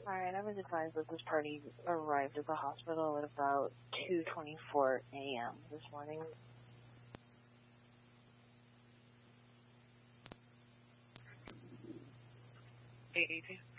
Alright, I was advised that this party arrived at the hospital at about 2:24 a.m. this morning. ADT?